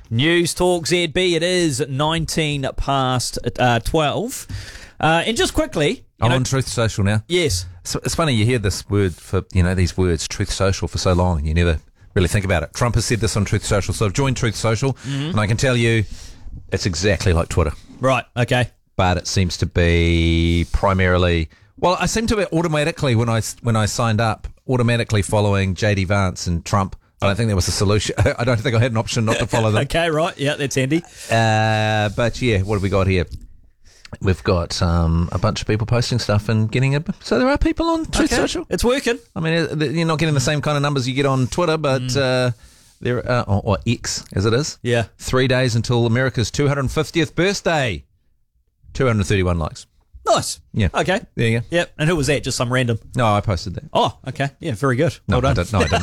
News Talk ZB, it is 19 past 12. And just quickly... I'm on Truth Social now. Yes. It's funny, you hear this word for, these words, Truth Social, for so long, and you never really think about it. Trump has said this on Truth Social, so I've joined Truth Social, and I can tell you it's exactly like Twitter. Right, okay. But it seems to be primarily... Well, I seem to be automatically, when I signed up, automatically following JD Vance and Trump. I don't think there was a solution. I don't think I had an option not to follow them. Okay, right. Yeah, that's handy. But yeah, what have we got here? We've got a bunch of people posting stuff and getting a... So there are people on Truth Social. It's working. I mean, you're not getting the same kind of numbers you get on Twitter, but there are... Or X, as it is. Yeah. 3 days until America's 250th birthday. 231 likes. Nice. Yeah. Okay. There you go. Yep. And who was that? Just some random? No, I posted that. Oh, okay. Yeah, very good. No, well done. I didn't.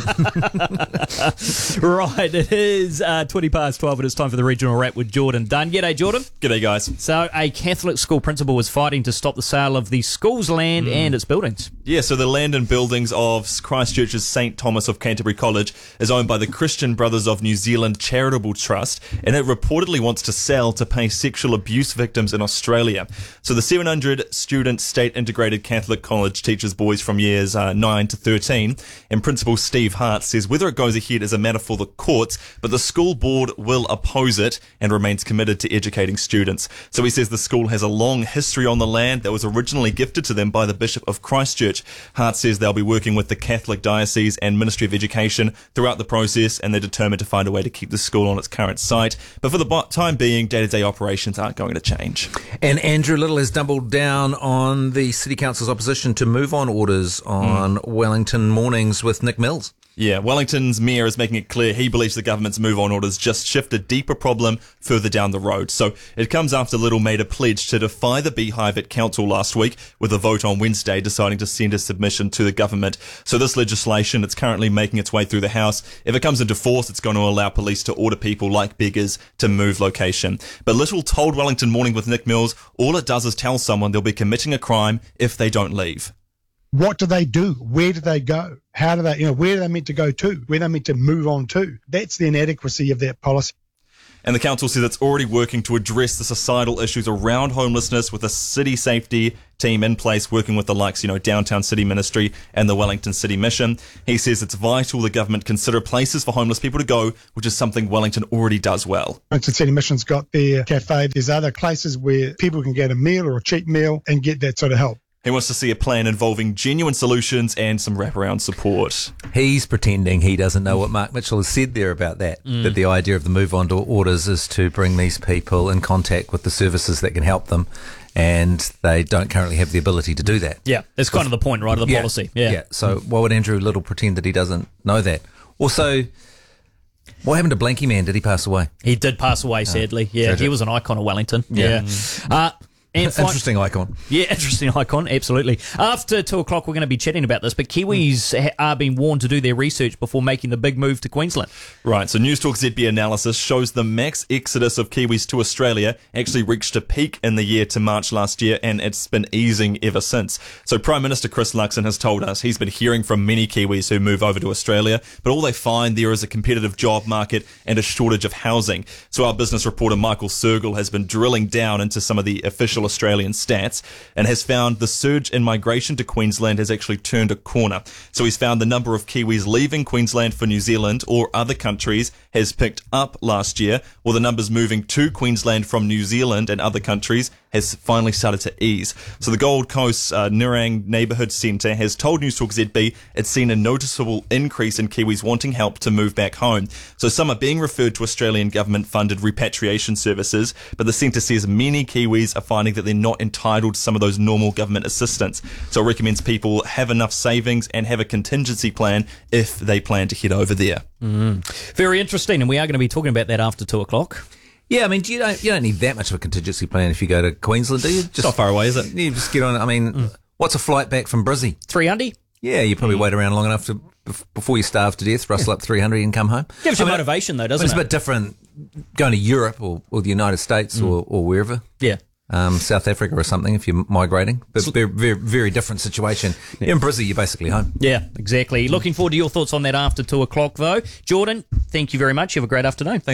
Right, it is 20 past 12 and it's time for the regional wrap with Jordan Dunn. G'day, Jordan. G'day, guys. So, a Catholic school principal was fighting to stop the sale of the school's land and its buildings. Yeah, so the land and buildings of Christchurch's St Thomas of Canterbury College is owned by the Christian Brothers of New Zealand Charitable Trust, and it reportedly wants to sell to pay sexual abuse victims in Australia. So the 700-student state integrated Catholic college teaches boys from years 9 to 13, and Principal Steve Hart says whether it goes ahead is a matter for the courts, but the school board will oppose it and remains committed to educating students. So he says the school has a long history on the land that was originally gifted to them by the Bishop of Christchurch. Hart says they'll be working with the Catholic Diocese and Ministry of Education throughout the process, and they're determined to find a way to keep the school on its current site. But for the time being, day-to-day operations aren't going to change. And Andrew Little has doubled down on the City Council's opposition to move-on orders on Wellington mornings with Nick Mills. Yeah, Wellington's mayor is making it clear he believes the government's move-on orders just shift a deeper problem further down the road. So it comes after Little made a pledge to defy the beehive at council last week, with a vote on Wednesday deciding to send a submission to the government. So this legislation, it's currently making its way through the House. If it comes into force, it's going to allow police to order people like beggars to move location. But Little told Wellington Morning with Nick Mills, all it does is tell someone they'll be committing a crime if they don't leave. What do they do? Where do they go? How do they, where are they meant to go to? Where are they meant to move on to? That's the inadequacy of that policy. And the council says it's already working to address the societal issues around homelessness with a city safety team in place, working with the likes, Downtown City Ministry and the Wellington City Mission. He says it's vital the government consider places for homeless people to go, which is something Wellington already does well. Wellington City Mission's got their cafe. There's other places where people can get a meal or a cheap meal and get that sort of help. He wants to see a plan involving genuine solutions and some wraparound support. He's pretending he doesn't know what Mark Mitchell has said there about that, that the idea of the move-on orders is to bring these people in contact with the services that can help them, and they don't currently have the ability to do that. Yeah, that's kind of the point, right, of the policy. Yeah. So why would Andrew Little pretend that he doesn't know that? Also, what happened to Blanky Man? Did he pass away? He did pass away, sadly. Yeah, tragic. he was an icon of Wellington. Yeah. And interesting icon. Yeah, interesting icon, absolutely. After 2 o'clock, we're going to be chatting about this, but Kiwis are being warned to do their research before making the big move to Queensland. Right, so News Talk ZB analysis shows the max exodus of Kiwis to Australia actually reached a peak in the year to March last year, and it's been easing ever since. So Prime Minister Chris Luxon has told us he's been hearing from many Kiwis who move over to Australia, but all they find there is a competitive job market and a shortage of housing. So our business reporter Michael Sergel has been drilling down into some of the official Australian stats and has found the surge in migration to Queensland has actually turned a corner. So he's found the number of Kiwis leaving Queensland for New Zealand or other countries has picked up last year, while the numbers moving to Queensland from New Zealand and other countries has finally started to ease. So the Gold Coast Nirang Neighbourhood Centre has told News Talk ZB it's seen a noticeable increase in Kiwis wanting help to move back home. So some are being referred to Australian government-funded repatriation services, but the centre says many Kiwis are finding that they're not entitled to some of those normal government assistance. So it recommends people have enough savings and have a contingency plan if they plan to head over there. Very interesting, and we are going to be talking about that after 2 o'clock. Yeah, I mean, you don't need that much of a contingency plan if you go to Queensland, do you? It's not far away, is it? You just get on. I mean, what's a flight back from Brizzy? 300? Yeah, you probably wait around long enough to before you starve to death, rustle up 300 and come home. Gives you motivation, though, doesn't it? It's a bit different going to Europe or the United States or wherever. Yeah. South Africa or something if you're migrating. But very, very, very different situation. In Brizzy, you're basically home. Yeah, exactly. Looking forward to your thoughts on that after 2 o'clock, though. Jordan, thank you very much. You have a great afternoon.